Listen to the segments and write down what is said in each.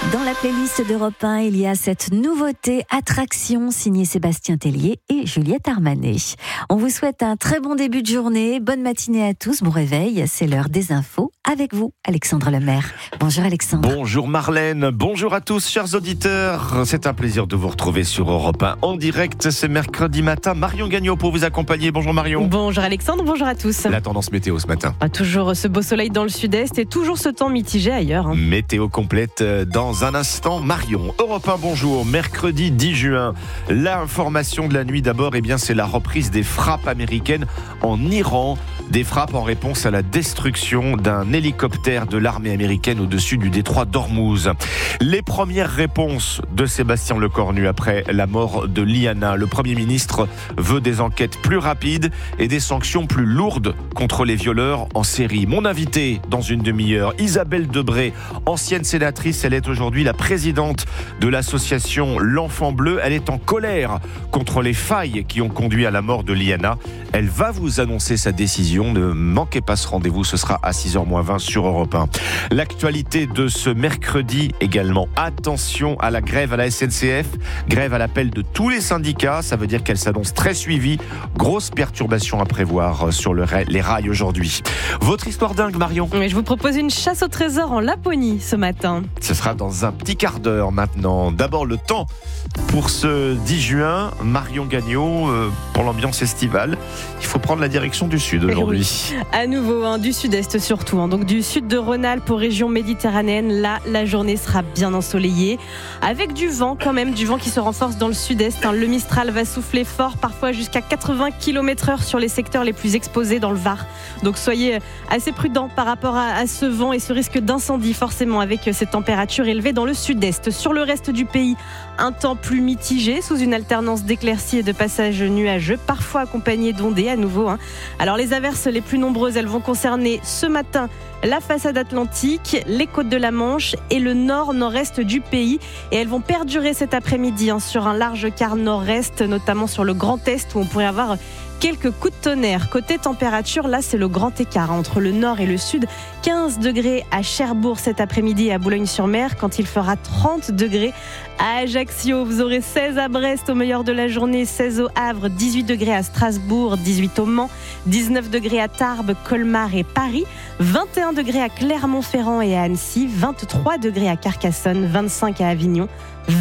Dans la playlist d'Europe 1, il y a cette nouveauté attraction signée Sébastien Tellier et Juliette Armanet. On vous souhaite un très bon début de journée, bonne matinée à tous, bon réveil, c'est l'heure des infos avec vous, Alexandre Lemaire. Bonjour Alexandre. Bonjour Marlène, bonjour à tous chers auditeurs. C'est un plaisir de vous retrouver sur Europe 1 en direct, c'est mercredi matin. Marion Gagnon pour vous accompagner, bonjour Marion. Bonjour Alexandre, bonjour à tous. La tendance météo ce matin. Toujours ce beau soleil dans le sud-est et toujours ce temps mitigé ailleurs. Météo complète dans un instant. Marion, Europe 1, bonjour. Mercredi 10 juin, l'information de la nuit d'abord, c'est la reprise des frappes américaines en Iran. Des frappes en réponse à la destruction d'un hélicoptère de l'armée américaine au-dessus du détroit d'Ormuz. Les premières réponses de Sébastien Lecornu après la mort de Liana. Le Premier ministre veut des enquêtes plus rapides et des sanctions plus lourdes contre les violeurs en série. Mon invité dans une demi-heure, Isabelle Debré, ancienne sénatrice, elle est aujourd'hui la présidente de l'association L'Enfant Bleu. Elle est en colère contre les failles qui ont conduit à la mort de Liana. Elle va vous annoncer sa décision. Ne manquez pas ce rendez-vous, ce sera à 6h20 sur Europe 1. L'actualité de ce mercredi également. Attention à la grève à la SNCF. Grève à l'appel de tous les syndicats. Ça veut dire qu'elle s'annonce très suivie. Grosse perturbation à prévoir sur les rails aujourd'hui. Votre histoire dingue, Marion. Je vous propose une chasse au trésor en Laponie ce matin. Ce sera dans un petit quart d'heure maintenant. D'abord le temps pour ce 10 juin. Marion Gagnon, pour l'ambiance estivale, il faut prendre la direction du sud aujourd'hui. Oui. À nouveau, du sud-est surtout. Donc du sud de Rhône-Alpes aux régions méditerranéennes. Là, la journée sera bien ensoleillée. Avec du vent quand même, du vent qui se renforce dans le sud-est. Le Mistral va souffler fort, parfois jusqu'à 80 km/h sur les secteurs les plus exposés dans le Var. Donc soyez assez prudents par rapport à ce vent et ce risque d'incendie forcément avec ces températures élevées dans le sud-est. Sur le reste du pays, un temps plus mitigé sous une alternance d'éclaircies et de passages nuageux, parfois accompagnés d'ondées à nouveau. Alors les averses les plus nombreuses, elles vont concerner ce matin la façade atlantique, les côtes de la Manche et le nord-nord-est du pays. Et elles vont perdurer cet après-midi sur un large quart nord-est, notamment sur le Grand Est où on pourrait avoir quelques coups de tonnerre. Côté température, là c'est le grand écart entre le nord et le sud. 15 degrés à Cherbourg cet après-midi et à Boulogne-sur-Mer, quand il fera 30 degrés à Ajaccio. Vous aurez 16 à Brest au meilleur de la journée, 16 au Havre, 18 degrés à Strasbourg, 18 au Mans, 19 degrés à Tarbes, Colmar et Paris, 21 degrés à Clermont-Ferrand et à Annecy, 23 degrés à Carcassonne, 25 à Avignon,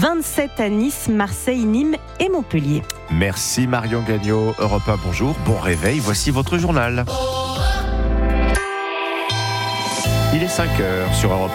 27 à Nice, Marseille, Nîmes et Montpellier. Merci Marion Gagnon. Europe 1, bonjour, bon réveil, voici votre journal. Il est 5h sur Europe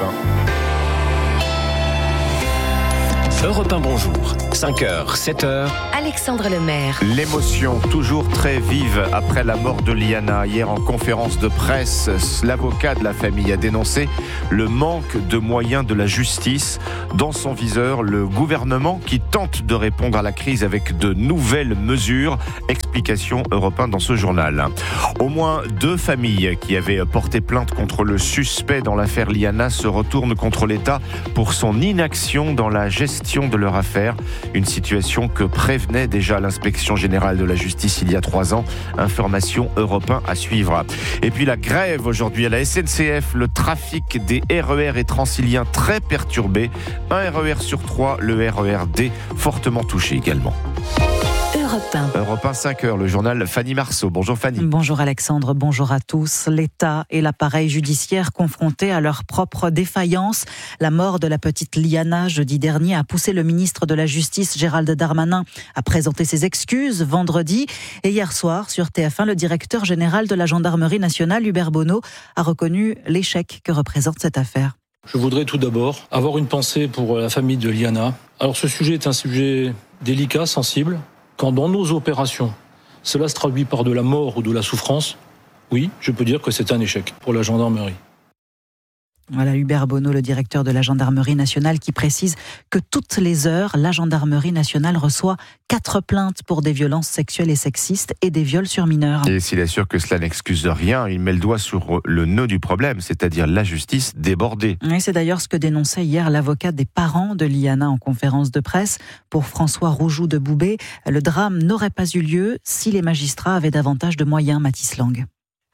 1. Europe 1, bonjour. 5h, 7h. Alexandre Lemaire. L'émotion toujours très vive après la mort de Liana. Hier en conférence de presse, l'avocat de la famille a dénoncé le manque de moyens de la justice. Dans son viseur, le gouvernement qui tente de répondre à la crise avec de nouvelles mesures. Explication Europe 1 dans ce journal. Au moins 2 familles qui avaient porté plainte contre le suspect dans l'affaire Liana se retournent contre l'État pour son inaction dans la gestion de leur affaire. Une situation que prévenait déjà l'inspection générale de la justice il y a 3 ans. Information Europe 1 à suivre. Et puis la grève aujourd'hui à la SNCF. Le trafic des RER est francilien très perturbé. Un RER sur 3, le RER D, fortement touché également. Europe 1, 5h, le journal Fanny Marceau. Bonjour Fanny. Bonjour Alexandre, bonjour à tous. L'État et l'appareil judiciaire confrontés à leur propre défaillance. La mort de la petite Liana jeudi dernier a poussé le ministre de la Justice Gérald Darmanin à présenter ses excuses vendredi. Et hier soir, sur TF1, le directeur général de la gendarmerie nationale, Hubert Bonneau, a reconnu l'échec que représente cette affaire. Je voudrais tout d'abord avoir une pensée pour la famille de Liana. Alors ce sujet est un sujet délicat, sensible. Quand dans nos opérations, cela se traduit par de la mort ou de la souffrance, oui, je peux dire que c'est un échec pour la gendarmerie. Voilà Hubert Bonneau, le directeur de la gendarmerie nationale, qui précise que toutes les heures, la gendarmerie nationale reçoit 4 plaintes pour des violences sexuelles et sexistes et des viols sur mineurs. Et s'il assure que cela n'excuse rien, il met le doigt sur le nœud du problème, c'est-à-dire la justice débordée. Et c'est d'ailleurs ce que dénonçait hier l'avocat des parents de Liana en conférence de presse. Pour François Roujoux de Boubé, le drame n'aurait pas eu lieu si les magistrats avaient davantage de moyens, Mathis Lang.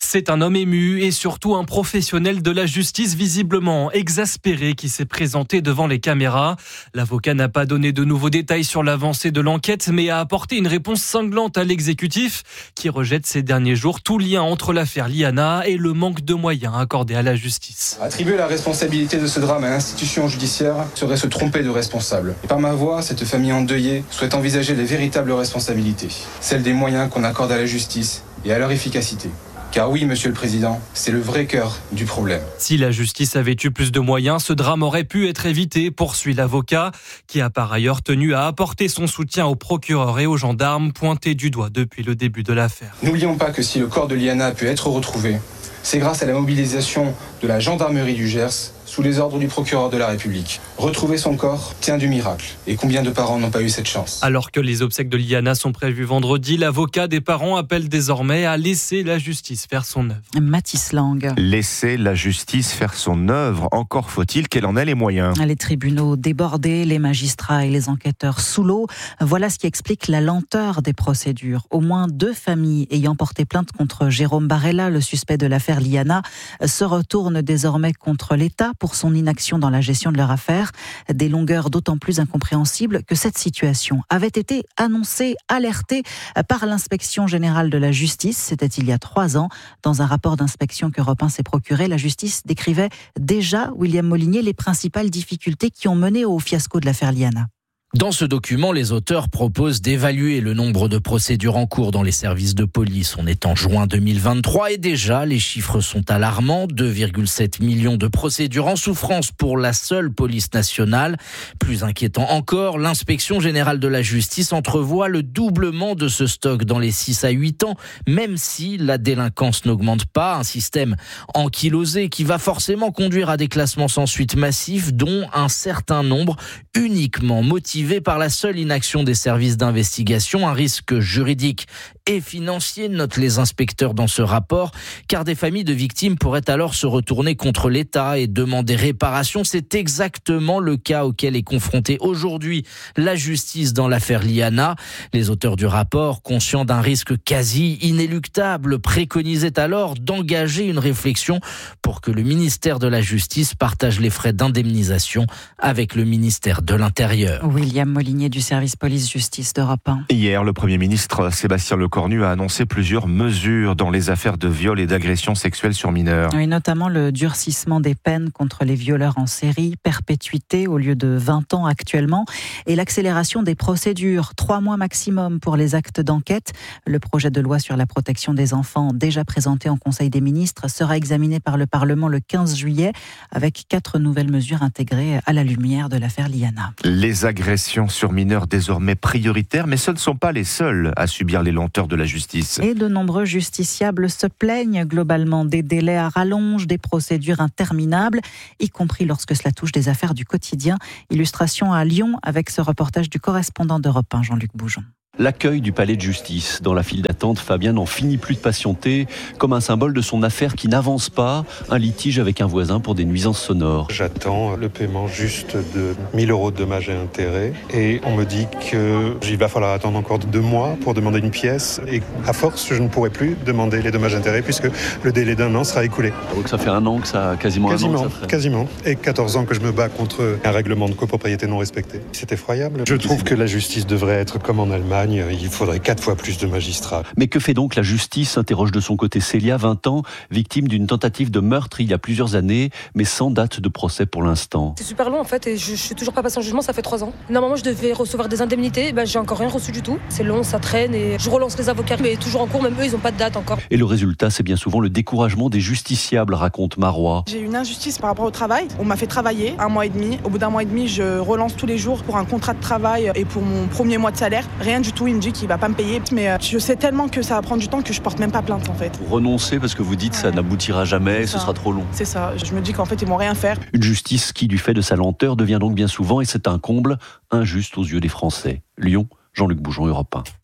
C'est un homme ému et surtout un professionnel de la justice visiblement exaspéré qui s'est présenté devant les caméras. L'avocat n'a pas donné de nouveaux détails sur l'avancée de l'enquête, mais a apporté une réponse cinglante à l'exécutif qui rejette ces derniers jours tout lien entre l'affaire Liana et le manque de moyens accordés à la justice. Attribuer la responsabilité de ce drame à l'institution judiciaire serait se tromper de responsable. Et par ma voix, cette famille endeuillée souhaite envisager les véritables responsabilités, celles des moyens qu'on accorde à la justice et à leur efficacité. Car oui, Monsieur le Président, c'est le vrai cœur du problème. Si la justice avait eu plus de moyens, ce drame aurait pu être évité, poursuit l'avocat, qui a par ailleurs tenu à apporter son soutien aux procureurs et aux gendarmes pointés du doigt depuis le début de l'affaire. N'oublions pas que si le corps de Liana a pu être retrouvé, c'est grâce à la mobilisation de la gendarmerie du Gers, sous les ordres du procureur de la République. Retrouver son corps tient du miracle. Et combien de parents n'ont pas eu cette chance ? Alors que les obsèques de Liana sont prévues vendredi, l'avocat des parents appelle désormais à laisser la justice faire son œuvre. Mathis Lang. Laisser la justice faire son œuvre. Encore faut-il qu'elle en ait les moyens. Les tribunaux débordés, les magistrats et les enquêteurs sous l'eau. Voilà ce qui explique la lenteur des procédures. Au moins 2 familles ayant porté plainte contre Jérôme Barella, le suspect de l'affaire Liana, se retournent désormais contre l'État pour son inaction dans la gestion de leur affaire. Des longueurs d'autant plus incompréhensibles que cette situation avait été annoncée, alertée par l'inspection générale de la justice. C'était il y a 3 ans. Dans un rapport d'inspection qu'Europe 1 s'est procuré, la justice décrivait déjà, William Molinier, les principales difficultés qui ont mené au fiasco de l'affaire Liana. Dans ce document, les auteurs proposent d'évaluer le nombre de procédures en cours dans les services de police. On est en juin 2023 et déjà, les chiffres sont alarmants. 2,7 millions de procédures en souffrance pour la seule police nationale. Plus inquiétant encore, l'inspection générale de la justice entrevoit le doublement de ce stock dans les 6 à 8 ans, même si la délinquance n'augmente pas. Un système ankylosé qui va forcément conduire à des classements sans suite massifs, dont un certain nombre uniquement motivés par la seule inaction des services d'investigation, un risque juridique et financier, notent les inspecteurs dans ce rapport, car des familles de victimes pourraient alors se retourner contre l'État et demander réparation. C'est exactement le cas auquel est confrontée aujourd'hui la justice dans l'affaire Liana. Les auteurs du rapport, conscients d'un risque quasi inéluctable, préconisaient alors d'engager une réflexion pour que le ministère de la Justice partage les frais d'indemnisation avec le ministère de l'Intérieur. William Molinier du service police-justice d'Europe 1. Hier, le Premier ministre Sébastien Lecornu a annoncé plusieurs mesures dans les affaires de viol et d'agression sexuelle sur mineurs. Oui, notamment le durcissement des peines contre les violeurs en série, perpétuité au lieu de 20 ans actuellement, et l'accélération des procédures, 3 mois maximum pour les actes d'enquête. Le projet de loi sur la protection des enfants, déjà présenté en Conseil des ministres, sera examiné par le Parlement le 15 juillet, avec 4 nouvelles mesures intégrées à la lumière de l'affaire Liana. Les agressions sur mineurs désormais prioritaires, mais ce ne sont pas les seuls à subir les lenteurs de la justice. Et de nombreux justiciables se plaignent globalement des délais à rallonge, des procédures interminables, y compris lorsque cela touche des affaires du quotidien. Illustration à Lyon avec ce reportage du correspondant d'Europe 1, Jean-Luc Boujon. L'accueil du palais de justice. Dans la file d'attente, Fabien n'en finit plus de patienter, comme un symbole de son affaire qui n'avance pas, un litige avec un voisin pour des nuisances sonores. J'attends le paiement juste de 1 000 € de dommages et intérêts et on me dit qu'il va falloir attendre encore 2 mois pour demander une pièce et à force, je ne pourrai plus demander les dommages et intérêts puisque le délai d'1 an sera écoulé. Donc ça fait 1 an que ça, quasiment 1 an que ça traîne. Quasiment. Et 14 ans que je me bats contre un règlement de copropriété non respecté. C'est effroyable. Je trouve que la justice devrait être comme en Allemagne. Il faudrait 4 fois plus de magistrats. Mais que fait donc la justice ? Interroge de son côté Célia, 20 ans, victime d'une tentative de meurtre il y a plusieurs années, mais sans date de procès pour l'instant. C'est super long en fait et je suis toujours pas passée en jugement, ça fait 3 ans. Normalement je devais recevoir des indemnités, j'ai encore rien reçu du tout. C'est long, ça traîne et je relance les avocats, mais toujours en cours, même eux ils n'ont pas de date encore. Et le résultat, c'est bien souvent le découragement des justiciables, raconte Marois. J'ai une injustice par rapport au travail. On m'a fait travailler 1 mois et demi. Au bout d'1 mois et demi, je relance tous les jours pour un contrat de travail et pour mon premier mois de salaire. Rien du tout, il me dit qu'il va pas me payer. Mais je sais tellement que ça va prendre du temps que je porte même pas plainte en fait. Vous renoncez parce que vous dites ça n'aboutira jamais, ce sera trop long. C'est ça, je me dis qu'en fait ils vont rien faire. Une justice qui, du fait de sa lenteur, devient donc bien souvent, et c'est un comble, injuste aux yeux des Français. Lyon, Jean-Luc Boujon, Europe 1.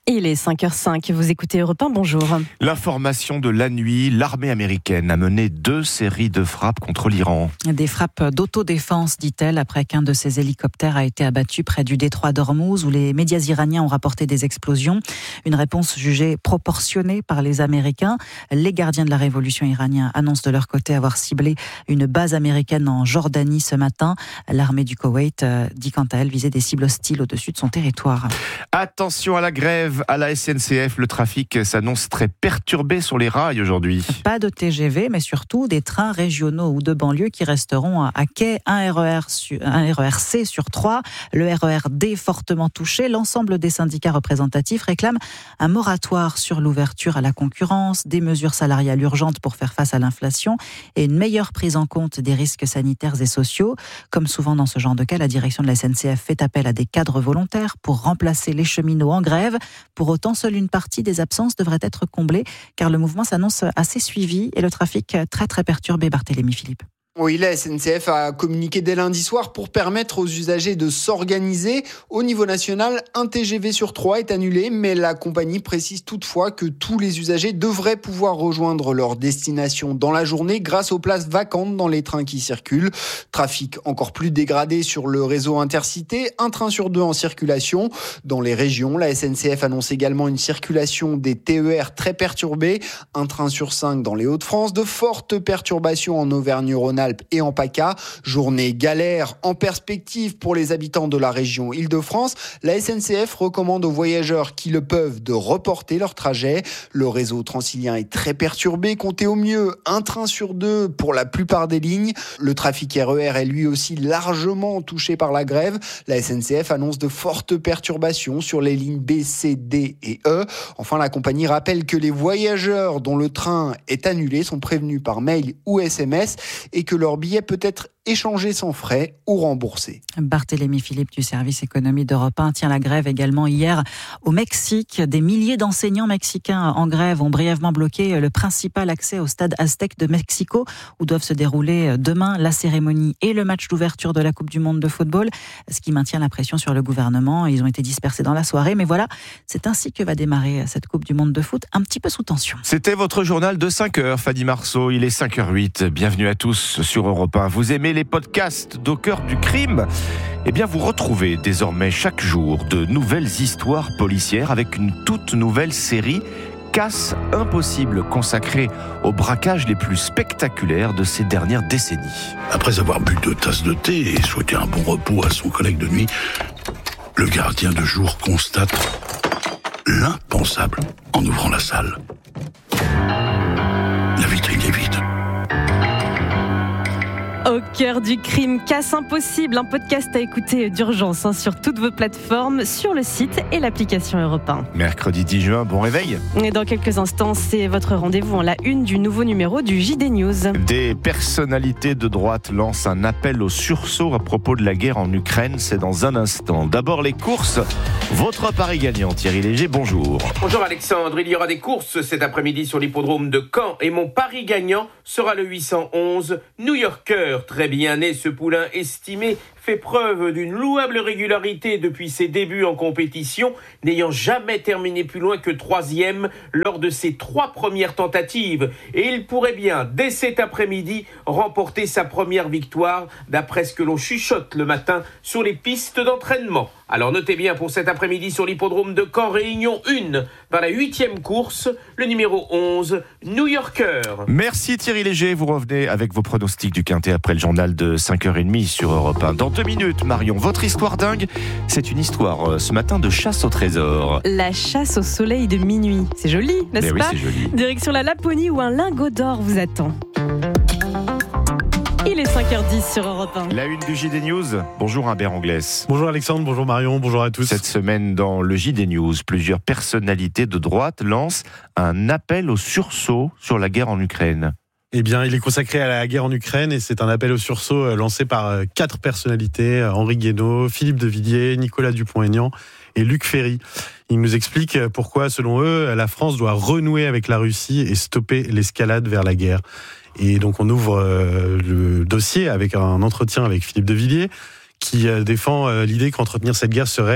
Il est 5h05, vous écoutez Europe 1, bonjour. L'information de la nuit, l'armée américaine a mené 2 séries de frappes contre l'Iran. Des frappes d'autodéfense, dit-elle, après qu'un de ses hélicoptères a été abattu près du détroit d'Ormuz, où les médias iraniens ont rapporté des explosions. Une réponse jugée proportionnée par les Américains. Les gardiens de la révolution iranienne annoncent de leur côté avoir ciblé une base américaine en Jordanie ce matin. L'armée du Koweït dit quant à elle viser des cibles hostiles au-dessus de son territoire. Attention à la grève. À la SNCF, le trafic s'annonce très perturbé sur les rails aujourd'hui. Pas de TGV, mais surtout des trains régionaux ou de banlieue qui resteront à quai. Un RERC sur 3, le RERD fortement touché. L'ensemble des syndicats représentatifs réclament un moratoire sur l'ouverture à la concurrence, des mesures salariales urgentes pour faire face à l'inflation et une meilleure prise en compte des risques sanitaires et sociaux. Comme souvent dans ce genre de cas, la direction de la SNCF fait appel à des cadres volontaires pour remplacer les cheminots en grève. Pour autant, seule une partie des absences devrait être comblée, car le mouvement s'annonce assez suivi et le trafic très très perturbé. Barthélémy Philippe. Oui, la SNCF a communiqué dès lundi soir pour permettre aux usagers de s'organiser. Au niveau national, un TGV sur 3 est annulé, mais la compagnie précise toutefois que tous les usagers devraient pouvoir rejoindre leur destination dans la journée grâce aux places vacantes dans les trains qui circulent. Trafic encore plus dégradé sur le réseau Intercité, un train sur 2 en circulation. Dans les régions, la SNCF annonce également une circulation des TER très perturbée, un train sur 5 dans les Hauts-de-France, de fortes perturbations en Auvergne-Rhône-Alpes et en PACA. Journée galère en perspective pour les habitants de la région Île-de-France. La SNCF recommande aux voyageurs qui le peuvent de reporter leur trajet. Le réseau transilien est très perturbé. Comptez au mieux un train sur 2 pour la plupart des lignes. Le trafic RER est lui aussi largement touché par la grève. La SNCF annonce de fortes perturbations sur les lignes B, C, D et E. Enfin, la compagnie rappelle que les voyageurs dont le train est annulé sont prévenus par mail ou SMS et que leur billet peut être échangé sans frais ou remboursé. Barthélémy Philippe du service économie d'Europe 1 tient la grève également hier au Mexique. Des milliers d'enseignants mexicains en grève ont brièvement bloqué le principal accès au stade Aztec de Mexico, où doivent se dérouler demain la cérémonie et le match d'ouverture de la Coupe du Monde de football, ce qui maintient la pression sur le gouvernement. Ils ont été dispersés dans la soirée, mais voilà, c'est ainsi que va démarrer cette Coupe du Monde de foot, un petit peu sous tension. C'était votre journal de 5h, Fadi Marceau. Il est 5h08. Bienvenue à tous sur Europe 1. Vous aimez les podcasts d'Au cœur du crime? Eh bien, vous retrouvez désormais chaque jour de nouvelles histoires policières avec une toute nouvelle série Casse Impossible, consacrée aux braquages les plus spectaculaires de ces dernières décennies. Après avoir bu 2 tasses de thé et souhaité un bon repos à son collègue de nuit, le gardien de jour constate l'impensable en ouvrant la salle. La vitrine est vide. Au cœur du crime, Casse Impossible, un podcast à écouter d'urgence sur toutes vos plateformes, sur le site et l'application Europe 1. Mercredi 10 juin, bon réveil. Et dans quelques instants, c'est votre rendez-vous en la une du nouveau numéro du JD News. Des personnalités de droite lancent un appel au sursaut à propos de la guerre en Ukraine. C'est dans un instant. D'abord les courses. Votre pari gagnant, Thierry Léger, bonjour. Bonjour Alexandre, il y aura des courses cet après-midi sur l'hippodrome de Caen et mon pari gagnant sera le 811 New Yorker. Très bien né, ce poulain estimé fait preuve d'une louable régularité depuis ses débuts en compétition, n'ayant jamais terminé plus loin que 3e lors de ses 3 premières tentatives. Et il pourrait bien, dès cet après-midi, remporter sa première victoire, d'après ce que l'on chuchote le matin sur les pistes d'entraînement. Alors notez bien pour cet après-midi sur l'hippodrome de Caen, réunion 1, dans la 8e course, le numéro 11, New Yorker. Merci Thierry Léger, vous revenez avec vos pronostics du Quintet après le journal de 5h30 sur Europe 1. Dans 2 minutes, Marion, votre histoire dingue, c'est une histoire ce matin de chasse au trésor. La chasse au soleil de minuit, c'est joli, n'est-ce pas? Oui, c'est joli. Direction la Laponie où un lingot d'or vous attend. Il est 5h10 sur Europe 1. La une du JD News. Bonjour Humbert Anglès. Bonjour Alexandre, bonjour Marion, bonjour à tous. Cette semaine dans le JD News, plusieurs personnalités de droite lancent un appel au sursaut sur la guerre en Ukraine. Eh bien, il est consacré à la guerre en Ukraine et c'est un appel au sursaut lancé par 4 personnalités, Henri Guénaud, Philippe de Villiers, Nicolas Dupont-Aignan et Luc Ferry. Ils nous expliquent pourquoi, selon eux, la France doit renouer avec la Russie et stopper l'escalade vers la guerre. Et donc on ouvre le dossier avec un entretien avec Philippe de Villiers qui défend l'idée qu'entretenir cette guerre serait,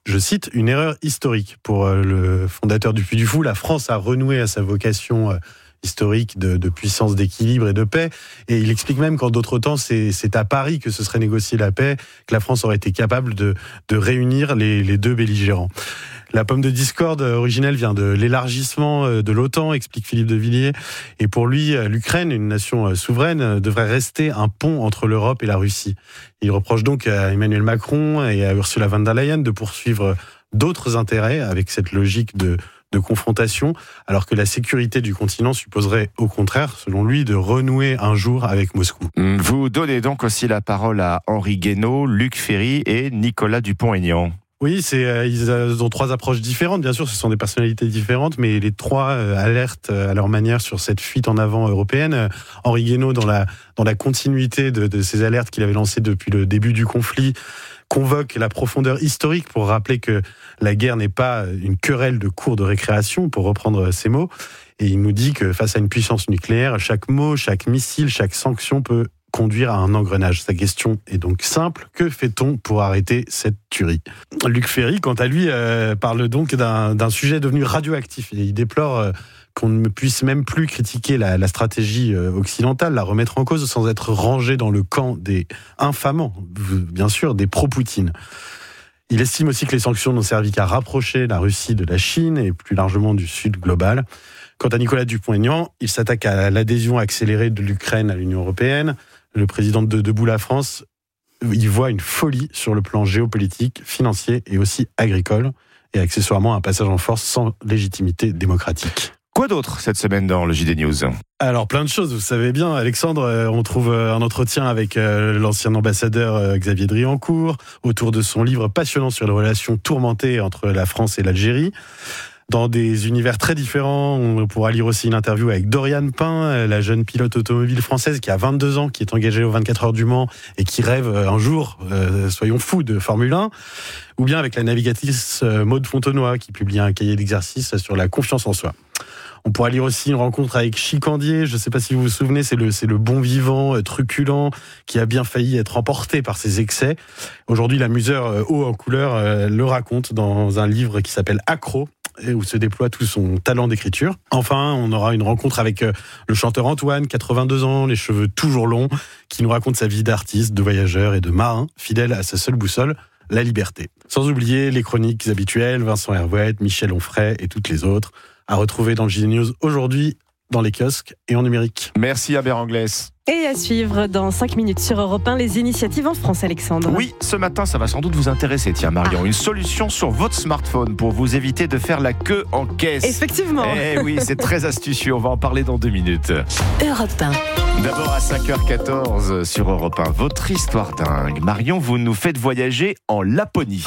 je cite, une erreur historique. Pour le fondateur du Puy du Fou, la France a renoué à sa vocation historique de puissance, d'équilibre et de paix. Et il explique même qu'en d'autres temps, c'est à Paris que se serait négociée la paix, que la France aurait été capable de réunir les deux belligérants. La pomme de discorde originelle vient de l'élargissement de l'OTAN, explique Philippe de Villiers. Et pour lui, l'Ukraine, une nation souveraine, devrait rester un pont entre l'Europe et la Russie. Il reproche donc à Emmanuel Macron et à Ursula von der Leyen de poursuivre d'autres intérêts avec cette logique de confrontation, alors que la sécurité du continent supposerait au contraire, selon lui, de renouer un jour avec Moscou. Vous donnez donc aussi la parole à Henri Guénaud, Luc Ferry et Nicolas Dupont-Aignan. Oui, ils ont trois approches différentes. Bien sûr, ce sont des personnalités différentes, mais les trois alertent à leur manière sur cette fuite en avant européenne. Henri Guénaud, dans la continuité de ces alertes qu'il avait lancées depuis le début du conflit, convoque la profondeur historique pour rappeler que la guerre n'est pas une querelle de cours de récréation, pour reprendre ses mots. Et il nous dit que face à une puissance nucléaire, chaque mot, chaque missile, chaque sanction peut conduire à un engrenage. Sa question est donc simple. Que fait-on pour arrêter cette tuerie ? Luc Ferry, quant à lui, parle donc d'un sujet devenu radioactif. Et il déplore qu'on ne puisse même plus critiquer la stratégie occidentale, la remettre en cause sans être rangé dans le camp des infamants, bien sûr, des pro-Poutine. Il estime aussi que les sanctions n'ont servi qu'à rapprocher la Russie de la Chine et plus largement du Sud global. Quant à Nicolas Dupont-Aignan, il s'attaque à l'adhésion accélérée de l'Ukraine à l'Union européenne. Le président de Debout la France, il voit une folie sur le plan géopolitique, financier et aussi agricole, et accessoirement un passage en force sans légitimité démocratique. Quoi d'autre cette semaine dans le JD News ? Alors plein de choses, vous savez bien, Alexandre, on trouve un entretien avec l'ancien ambassadeur Xavier Driancourt autour de son livre passionnant sur les relations tourmentées entre la France et l'Algérie. Dans des univers très différents, on pourra lire aussi une interview avec Doriane Pain, la jeune pilote automobile française qui a 22 ans, qui est engagée aux 24 heures du Mans et qui rêve un jour, soyons fous, de Formule 1. Ou bien avec la navigatrice Maude Fontenoy qui publie un cahier d'exercice sur la confiance en soi. On pourra lire aussi une rencontre avec Chicandier, je ne sais pas si vous vous souvenez, c'est le bon vivant truculent qui a bien failli être emporté par ses excès. Aujourd'hui, l'amuseur haut en couleur le raconte dans un livre qui s'appelle Accro, où se déploie tout son talent d'écriture. Enfin, on aura une rencontre avec le chanteur Antoine, 82 ans, les cheveux toujours longs, qui nous raconte sa vie d'artiste, de voyageur et de marin, fidèle à sa seule boussole, la liberté. Sans oublier les chroniques habituelles, Vincent Hervouette, Michel Onfray et toutes les autres, à retrouver dans le JD News aujourd'hui, dans les kiosques et en numérique. Merci à Béranglès. Et à suivre dans 5 minutes sur Europe 1, les initiatives en France, Alexandre. Oui, ce matin, ça va sans doute vous intéresser. Tiens, Marion, une solution sur votre smartphone pour vous éviter de faire la queue en caisse. Effectivement. Eh oui, c'est très astucieux. On va en parler dans 2 minutes. Europe 1. D'abord à 5h14 sur Europe 1, votre histoire dingue. Marion, vous nous faites voyager en Laponie.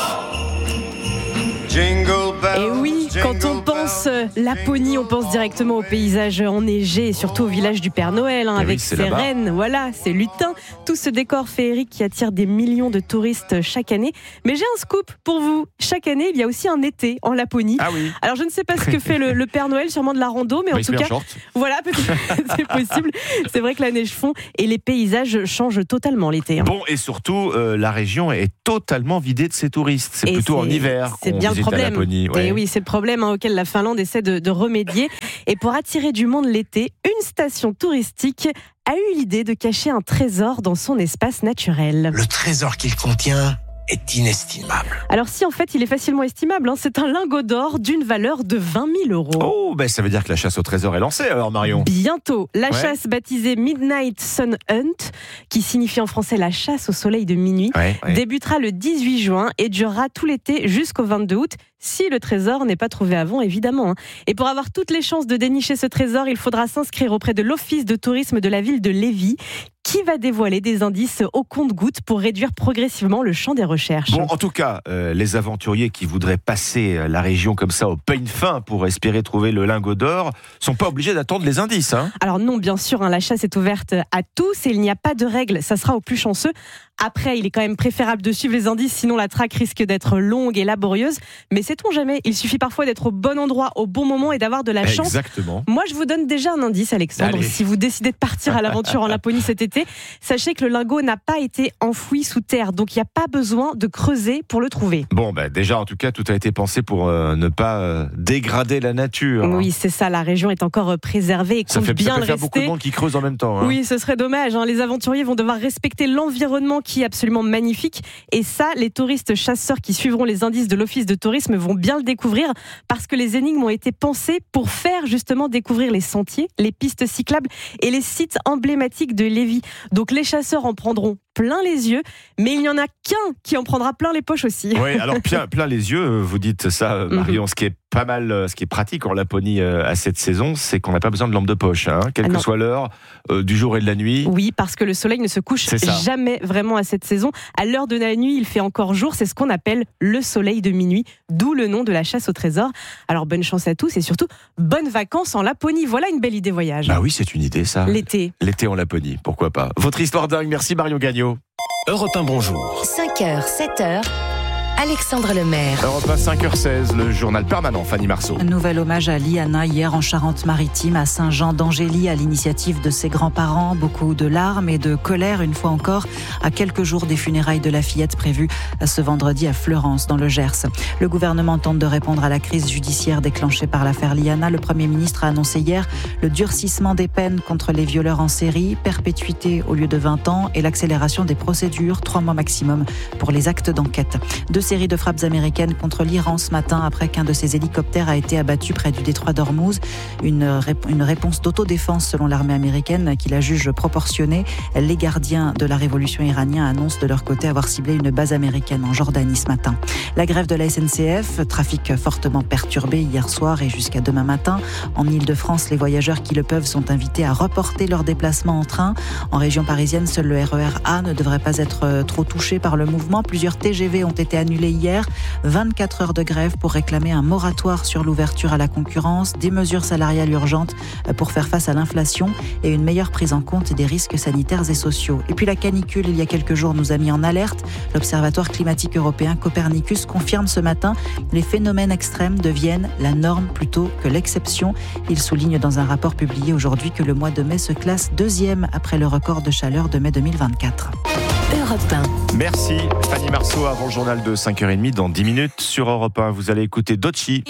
Et oui, quand on pense Laponie, on pense directement au paysage enneigé et surtout au village du Père Noël, avec ses rennes, voilà, ses lutins, tout ce décor féerique qui attire des millions de touristes chaque année. Mais j'ai un scoop pour vous. Chaque année, il y a aussi un été en Laponie. Ah oui. Alors je ne sais pas ce que fait le Père Noël, sûrement de la rando, mais en tout cas, voilà, peut-être c'est possible. C'est vrai que la neige fond et les paysages changent totalement l'été. Bon, et surtout, la région est totalement vidée de ses touristes. C'est plutôt en hiver. C'est bien le problème. Ouais. Et oui, c'est le problème auquel la Finlande essaie de remédier. Et pour attirer du monde l'été, une station touristique a eu l'idée de cacher un trésor dans son espace naturel. Le trésor qu'il contient est inestimable. Alors si, en fait, il est facilement estimable. C'est un lingot d'or d'une valeur de 20 000 €. Oh, ben ça veut dire que la chasse au trésor est lancée alors, Marion. Bientôt. La chasse baptisée Midnight Sun Hunt, qui signifie en français la chasse au soleil de minuit, débutera le 18 juin et durera tout l'été jusqu'au 22 août. Si le trésor n'est pas trouvé avant, évidemment. Et pour avoir toutes les chances de dénicher ce trésor, il faudra s'inscrire auprès de l'office de tourisme de la ville de Lévis, qui va dévoiler des indices au compte-gouttes pour réduire progressivement le champ des recherches. Bon, en tout cas, les aventuriers qui voudraient passer la région comme ça au peigne fin pour espérer trouver le lingot d'or sont pas obligés d'attendre les indices. Alors non, bien sûr, la chasse est ouverte à tous et il n'y a pas de règles, ça sera aux plus chanceux. Après, il est quand même préférable de suivre les indices, sinon la traque risque d'être longue et laborieuse. Mais sait-on jamais, il suffit parfois d'être au bon endroit, au bon moment et d'avoir de la chance. Exactement. Moi, je vous donne déjà un indice, Alexandre. Allez. Si vous décidez de partir à l'aventure en Laponie cet été, sécurité. Sachez que le lingot n'a pas été enfoui sous terre, donc il n'y a pas besoin de creuser pour le trouver. Bon, déjà, en tout cas, tout a été pensé pour ne pas dégrader la nature. Oui, c'est ça. La région est encore préservée et compte bien le rester. Ça fait beaucoup de monde qui creuse en même temps. Oui, ce serait dommage. Les aventuriers vont devoir respecter l'environnement qui est absolument magnifique. Et ça, les touristes chasseurs qui suivront les indices de l'Office de tourisme vont bien le découvrir parce que les énigmes ont été pensées pour faire justement découvrir les sentiers, les pistes cyclables et les sites emblématiques de Lévis. Donc les chasseurs en prendront plein les yeux, mais il n'y en a qu'un qui en prendra plein les poches aussi. Oui, alors plein les yeux, vous dites ça, Marion. Ce qui est pas mal, ce qui est pratique en Laponie à cette saison, c'est qu'on n'a pas besoin de lampe de poche, quelle que soit l'heure du jour et de la nuit. Oui, parce que le soleil ne se couche jamais vraiment à cette saison. À l'heure de la nuit, il fait encore jour. C'est ce qu'on appelle le soleil de minuit, d'où le nom de la chasse au trésor. Alors bonne chance à tous et surtout bonnes vacances en Laponie. Voilà une belle idée voyage. Bah oui, c'est une idée ça. L'été en Laponie, pourquoi pas. Votre histoire dingue, merci Marion Gagnon. Europe 1, bonjour. 5h, 7h, Alexandre Lemaire. Europe 1, 5h16, le journal permanent, Fanny Marceau. Un nouvel hommage à Liana hier en Charente-Maritime, à Saint-Jean-d'Angély, à l'initiative de ses grands-parents. Beaucoup de larmes et de colère, une fois encore, à quelques jours des funérailles de la fillette prévues ce vendredi à Fleurance, dans le Gers. Le gouvernement tente de répondre à la crise judiciaire déclenchée par l'affaire Liana. Le Premier ministre a annoncé hier le durcissement des peines contre les violeurs en série, perpétuité au lieu de 20 ans et l'accélération des procédures, 3 mois maximum pour les actes d'enquête. Deux séries de frappes américaines contre l'Iran ce matin après qu'un de ses hélicoptères a été abattu près du détroit d'Ormuz. Une réponse d'autodéfense selon l'armée américaine qui la juge proportionnée. Les gardiens de la révolution iranienne annoncent de leur côté avoir ciblé une base américaine en Jordanie ce matin. La grève de la SNCF, trafic fortement perturbé hier soir et jusqu'à demain matin. En Ile-de-France, les voyageurs qui le peuvent sont invités à reporter leurs déplacements en train. En région parisienne, seul le RER A ne devrait pas être trop touché par le mouvement. Plusieurs TGV ont été annulés hier. 24 heures de grève pour réclamer un moratoire sur l'ouverture à la concurrence, des mesures salariales urgentes pour faire face à l'inflation et une meilleure prise en compte des risques sanitaires et sociaux. Et puis la canicule, il y a quelques jours, nous a mis en alerte. L'Observatoire climatique européen Copernicus confirme ce matin les phénomènes extrêmes deviennent la norme plutôt que l'exception. Il souligne dans un rapport publié aujourd'hui que le mois de mai se classe 2e après le record de chaleur de mai 2024. Europe 1. Merci Fanny Marceau. Avant le journal de 5h30, dans 10 minutes sur Europe 1, vous allez écouter Doechii.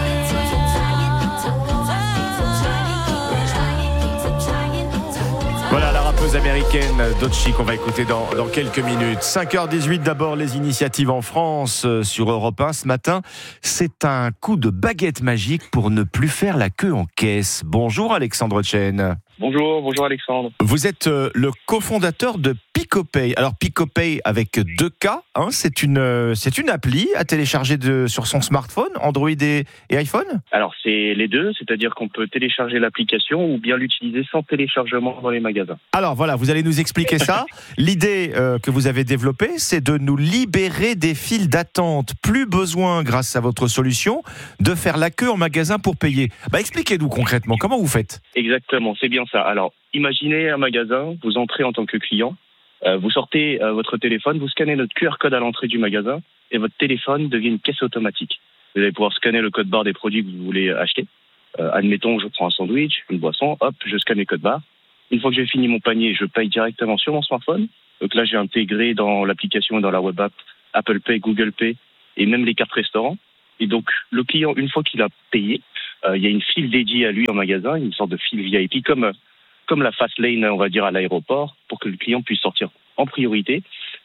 Voilà la rappeuse américaine Doechii qu'on va écouter dans quelques minutes. 5h18 d'abord, les initiatives en France sur Europe 1 ce matin. C'est un coup de baguette magique pour ne plus faire la queue en caisse. Bonjour Alexandre Chen. Bonjour Alexandre. Vous êtes le cofondateur de PicoPay. Alors PicoPay avec 2 K, c'est une appli à télécharger sur son smartphone, Android et iPhone. Alors c'est les deux, c'est-à-dire qu'on peut télécharger l'application ou bien l'utiliser sans téléchargement dans les magasins. Alors voilà, vous allez nous expliquer ça. L'idée que vous avez développée, c'est de nous libérer des files d'attente. Plus besoin, grâce à votre solution, de faire la queue en magasin pour payer. Expliquez-nous concrètement, comment vous faites ? Exactement, c'est bien ça. Alors, imaginez un magasin, vous entrez en tant que client, vous sortez votre téléphone, vous scannez notre QR code à l'entrée du magasin et votre téléphone devient une caisse automatique. Vous allez pouvoir scanner le code barre des produits que vous voulez acheter. Admettons, je prends un sandwich, une boisson, hop, je scanne les codes barres. Une fois que j'ai fini mon panier, je paye directement sur mon smartphone. Donc là, j'ai intégré dans l'application et dans la web app Apple Pay, Google Pay et même les cartes restaurants. Et donc, le client, une fois qu'il a payé, il y a une file dédiée à lui en magasin, une sorte de file VIP, comme la fast lane, on va dire, à l'aéroport, pour que le client puisse sortir en priorité.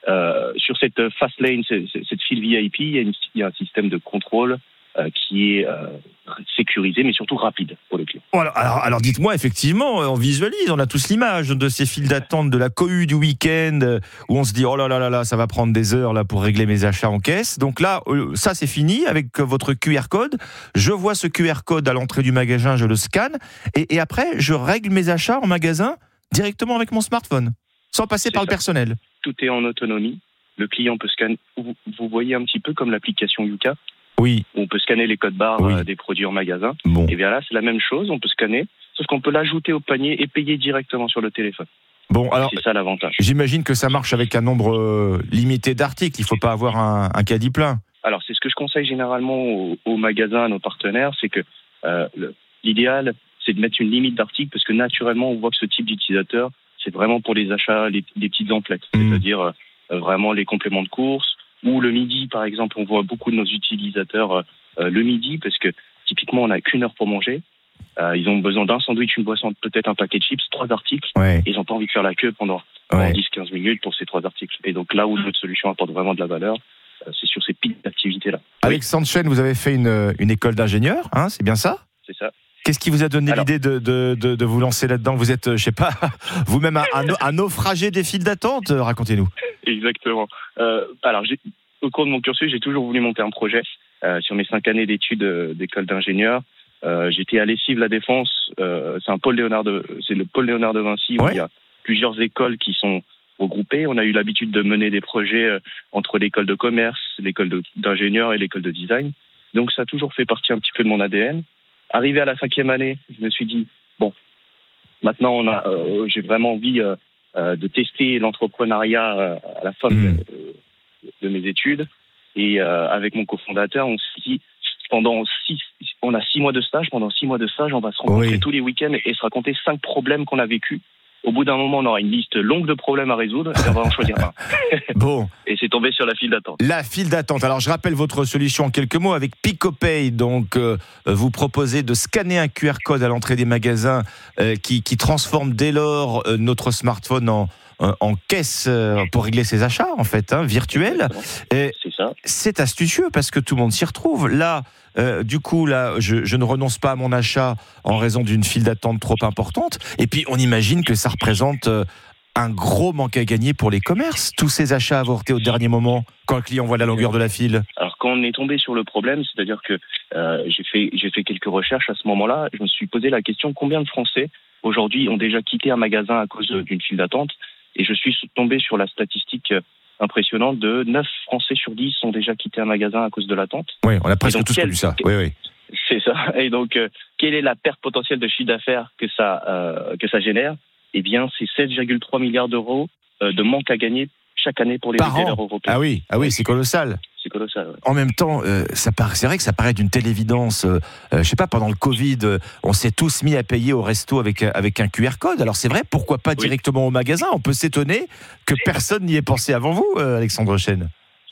Sur cette fast lane, cette file VIP, il y a un système de contrôle qui est sécurisé, mais surtout rapide pour le client. Alors dites-moi, effectivement, on visualise, on a tous l'image de ces files d'attente, de la cohue du week-end, où on se dit, oh là là là, ça va prendre des heures là pour régler mes achats en caisse. Donc là, ça c'est fini avec votre QR code. Je vois ce QR code à l'entrée du magasin, je le scanne, et après, je règle mes achats en magasin directement avec mon smartphone, sans passer par le personnel. Tout est en autonomie. Le client peut scanner. Vous voyez un petit peu comme l'application Yuka. Oui. On peut scanner les codes barres des produits en magasin. Bon. Et bien là, c'est la même chose. On peut scanner, sauf qu'on peut l'ajouter au panier et payer directement sur le téléphone. Bon, alors, c'est ça l'avantage. J'imagine que ça marche avec un nombre limité d'articles. Il ne faut pas avoir un caddie plein. Alors, c'est ce que je conseille généralement aux magasins, à nos partenaires, c'est que l'idéal, c'est de mettre une limite d'articles parce que naturellement, on voit que ce type d'utilisateur, c'est vraiment pour les achats, les petites emplettes, c'est-à-dire vraiment les compléments de course, ou le midi, par exemple, on voit beaucoup de nos utilisateurs le midi, parce que typiquement, on n'a qu'une heure pour manger. Ils ont besoin d'un sandwich, une boisson, peut-être un paquet de chips, 3 articles. Et ils n'ont pas envie de faire la queue pendant 10-15 minutes pour ces 3 articles. Et donc là où notre solution apporte vraiment de la valeur, c'est sur ces petites activités-là. Alexandre Chen, vous avez fait une école d'ingénieur, hein, c'est bien ça ? C'est ça. Qu'est-ce qui vous a donné l'idée de vous lancer là-dedans ? Vous êtes, je sais pas, vous-même un naufragé des files d'attente ? Racontez-nous. Exactement. Alors, au cours de mon cursus, j'ai toujours voulu monter un projet. Sur mes 5 années d'études d'école d'ingénieur, j'étais à Lessive La Défense. C'est le pôle Léonard de Vinci où il y a plusieurs écoles qui sont regroupées. On a eu l'habitude de mener des projets entre l'école de commerce, l'école d'ingénieur et l'école de design. Donc, ça a toujours fait partie un petit peu de mon ADN. Arrivé à la 5e année, je me suis dit, bon, maintenant j'ai vraiment envie de tester l'entrepreneuriat à la fin de mes études. Et avec mon cofondateur, on s'est dit, on a 6 mois de stage. Pendant 6 mois de stage, on va se rencontrer tous les week-ends et se raconter 5 problèmes qu'on a vécus. Au bout d'un moment, on aura une liste longue de problèmes à résoudre et on va en choisir un. Bon. Et c'est tombé sur la file d'attente. La file d'attente. Alors, je rappelle votre solution en quelques mots avec PicoPay. Donc, vous proposez de scanner un QR code à l'entrée des magasins qui transforme dès lors notre smartphone en caisse pour régler ses achats, en fait, virtuels. Et c'est ça. C'est astucieux parce que tout le monde s'y retrouve. Là, du coup, je ne renonce pas à mon achat en raison d'une file d'attente trop importante. Et puis, on imagine que ça représente un gros manque à gagner pour les commerces. Tous ces achats avortés au dernier moment, quand le client voit la longueur de la file. Alors, quand on est tombé sur le problème, c'est-à-dire que j'ai fait quelques recherches à ce moment-là, je me suis posé la question, combien de Français, aujourd'hui, ont déjà quitté un magasin à cause d'une file d'attente ? Et je suis tombé sur la statistique impressionnante de 9 Français sur 10 ont déjà quitté un magasin à cause de l'attente. Oui, on a presque tous connu ça. Oui. C'est ça. Et donc, quelle est la perte potentielle de chiffre d'affaires que ça génère ? Eh bien, c'est 7,3 milliards d'euros de manque à gagner chaque année pour les retailers européens. Ah oui, c'est colossal. C'est colossal. Ouais. En même temps, c'est vrai que ça paraît d'une telle évidence. Je sais pas, pendant le Covid, on s'est tous mis à payer au resto avec un QR code. Alors c'est vrai, pourquoi pas directement au magasin ? On peut s'étonner que personne n'y ait pensé avant vous, Alexandre Chen.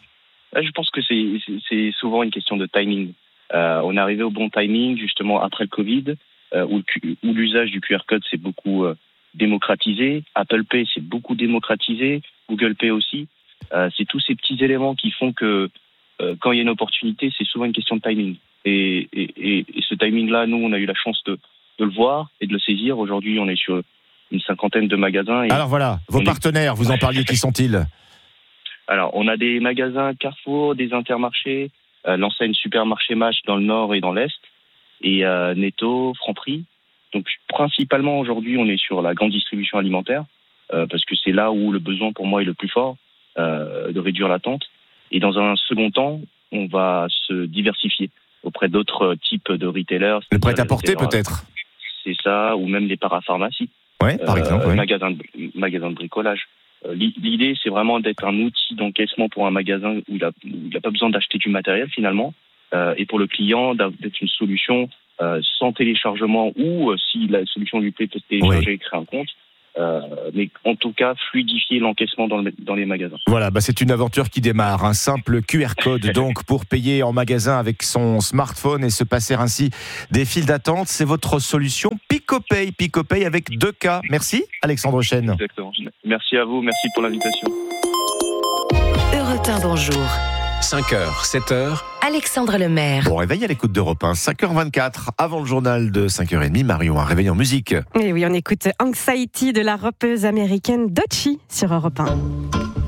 Je pense que c'est souvent une question de timing. On est arrivé au bon timing, justement, après le Covid, où l'usage du QR code s'est beaucoup démocratisé. Apple Pay s'est beaucoup démocratisé. Google Pay aussi. C'est tous ces petits éléments qui font que quand il y a une opportunité, c'est souvent une question de timing. Et ce timing-là, nous, on a eu la chance de le voir et de le saisir. Aujourd'hui, on est sur une 50aine de magasins. Alors voilà, vos partenaires, vous en parliez, qui sont-ils ? Alors, on a des magasins Carrefour, des Intermarchés, l'enseigne Supermarché Match dans le Nord et dans l'Est, et Netto, Franprix. Donc, principalement, aujourd'hui, on est sur la grande distribution alimentaire, parce que c'est là où le besoin, pour moi, est le plus fort, de réduire l'attente. Et dans un second temps, on va se diversifier auprès d'autres types de retailers. Le prêt-à-porter, peut-être ? C'est ça, ou même les parapharmacies. Oui, par exemple. Oui. Magasins de bricolage. L'idée, c'est vraiment d'être un outil d'encaissement pour un magasin où il n'a pas besoin d'acheter du matériel, finalement. Et pour le client, d'être une solution sans téléchargement, ou si la solution lui plaît, peut télécharger et créer un compte. Mais en tout cas, fluidifier l'encaissement dans les magasins. Voilà, c'est une aventure qui démarre. Un simple QR code donc pour payer en magasin avec son smartphone et se passer ainsi des files d'attente. C'est votre solution PicoPay. PicoPay avec 2 K. Merci Alexandre Chen. Exactement. Merci à vous, merci pour l'invitation. Europe 1, bonjour. 5h, 7h. Alexandre Lemaire. Bon réveil à l'écoute d'Europe 1, 5h24, avant le journal de 5h30. Marion, un réveil en musique. Et oui, on écoute Anxiety de la rappeuse américaine Doechii sur Europe 1.